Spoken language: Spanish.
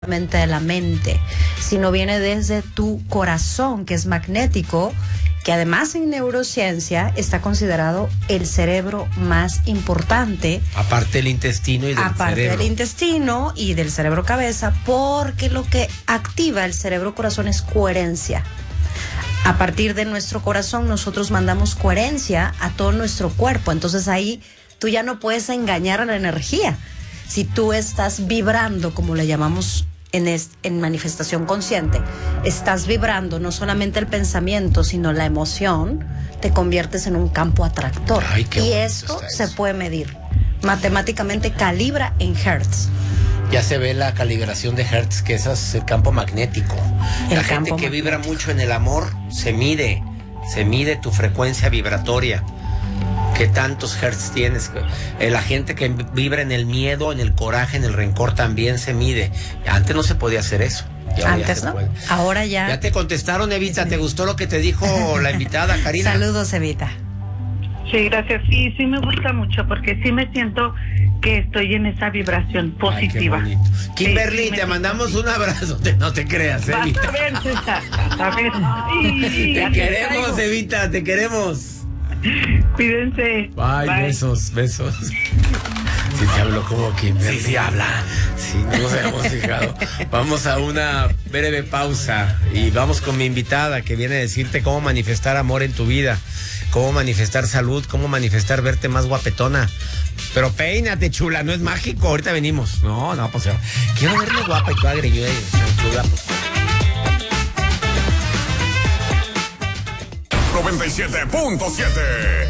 de la mente, sino viene desde tu corazón, que es magnético, que además en neurociencia está considerado el cerebro más importante. Aparte del intestino y del cerebro. Aparte del intestino y del cerebro cabeza, porque lo que activa el cerebro corazón es coherencia. A partir de nuestro corazón nosotros mandamos coherencia a todo nuestro cuerpo, entonces ahí tú ya no puedes engañar a la energía. Si tú estás vibrando, como le llamamos en manifestación consciente, estás vibrando no solamente el pensamiento, sino la emoción, te conviertes en un campo atractor. Ay, qué y esto se puede medir. Matemáticamente calibra en hertz. Ya se ve la calibración de hertz, que ese es el campo magnético. La gente que vibra mucho en el amor, se mide tu frecuencia vibratoria. ¿Qué tantos hertz tienes? La gente que vibra en el miedo, en el coraje, en el rencor también se mide. Antes no se podía hacer eso. Antes no, ahora ya. Ya te contestaron, Evita. ¿Te gustó lo que te dijo la invitada, Karina? Saludos, Evita. Sí, gracias. Sí, me gusta mucho porque sí me siento que estoy en esa vibración positiva. Ay, qué bonito. Kimberly, sí, te mandamos un abrazo. No te creas, Evita. Vas a ver, César. A ver. Sí, te queremos, Evita, te queremos. Cuídense. Bye. Besos. Sí te habló como Kimberly. Sí habla. Sí, no nos habíamos fijado. Vamos a una breve pausa y vamos con mi invitada que viene a decirte cómo manifestar amor en tu vida, cómo manifestar salud, cómo manifestar verte más guapetona. Pero peínate, chula, no es mágico. Ahorita venimos. No, pues quiero verme guapa y toda greñuda y chula. 97.7